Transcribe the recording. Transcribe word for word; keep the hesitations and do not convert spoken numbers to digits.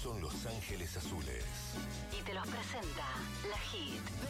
son Los Ángeles Azules. Y te los presenta la Hit.